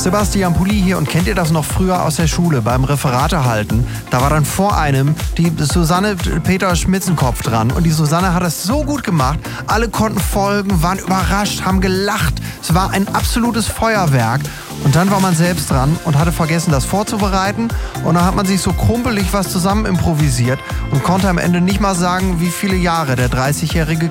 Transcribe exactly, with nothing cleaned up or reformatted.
Sebastian Pulli hier und kennt ihr das noch früher aus der Schule beim Referate halten? Da war dann vor einem die Susanne Peter Schmitzenkopf dran und die Susanne hat das so gut gemacht. Alle konnten folgen, waren überrascht, haben gelacht. Es war ein absolutes Feuerwerk. Und dann war man selbst dran und hatte vergessen, das vorzubereiten. Und dann hat man sich so krumpelig was zusammen improvisiert und konnte am Ende nicht mal sagen, wie viele Jahre der dreißigjährige